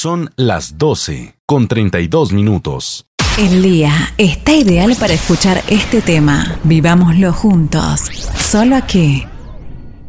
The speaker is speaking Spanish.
Son las 12:32. El día está ideal para escuchar este tema. Vivámoslo juntos. Solo aquí,